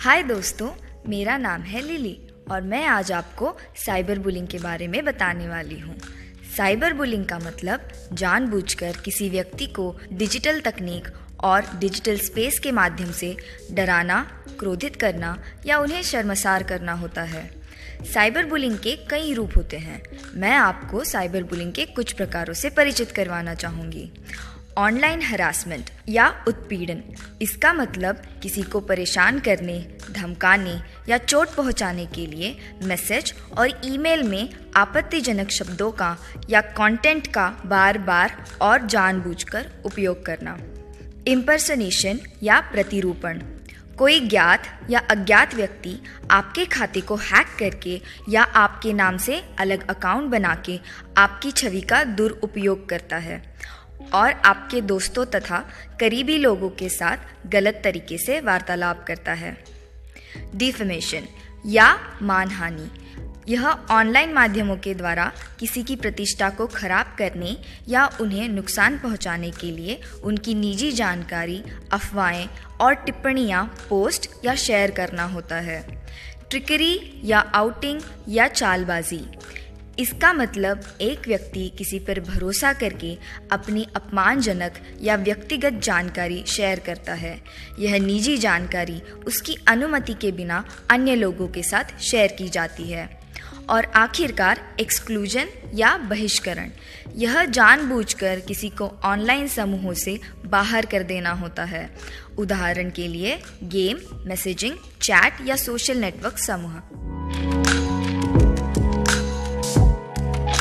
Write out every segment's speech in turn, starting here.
हाय दोस्तों, मेरा नाम है लिली और मैं आज आपको साइबर बुलिंग के बारे में बताने वाली हूँ। साइबर बुलिंग का मतलब जानबूझकर किसी व्यक्ति को डिजिटल तकनीक और डिजिटल स्पेस के माध्यम से डराना, क्रोधित करना या उन्हें शर्मसार करना होता है। साइबर बुलिंग के कई रूप होते हैं। मैं आपको साइबर बुलिंग के कुछ प्रकारों से परिचित करवाना चाहूँगी। ऑनलाइन हरासमेंट या उत्पीड़न, इसका मतलब किसी को परेशान करने, धमकाने या चोट पहुंचाने के लिए मैसेज और ईमेल में आपत्तिजनक शब्दों का या कंटेंट का बार बार और जानबूझकर उपयोग करना। इम्पर्सनेशन या प्रतिरूपण, कोई ज्ञात या अज्ञात व्यक्ति आपके खाते को हैक करके या आपके नाम से अलग अकाउंट बना के आपकी छवि का दुरुपयोग करता है और आपके दोस्तों तथा करीबी लोगों के साथ गलत तरीके से वार्तालाप करता है। डिफेमेशन या मानहानि, यह ऑनलाइन माध्यमों के द्वारा किसी की प्रतिष्ठा को खराब करने या उन्हें नुकसान पहुंचाने के लिए उनकी निजी जानकारी, अफवाहें और टिप्पणियां पोस्ट या शेयर करना होता है। ट्रिकरी या आउटिंग या चालबाजी, इसका मतलब एक व्यक्ति किसी पर भरोसा करके अपनी अपमानजनक या व्यक्तिगत जानकारी शेयर करता है। यह निजी जानकारी उसकी अनुमति के बिना अन्य लोगों के साथ शेयर की जाती है। और आखिरकार एक्सक्लूजन या बहिष्करण, यह जानबूझकर किसी को ऑनलाइन समूहों से बाहर कर देना होता है। उदाहरण के लिए गेम, मैसेजिंग, चैट या सोशल नेटवर्क समूह।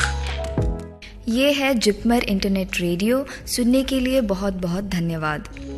ये है जिपमर इंटरनेट रेडियो। सुनने के लिए बहुत बहुत धन्यवाद।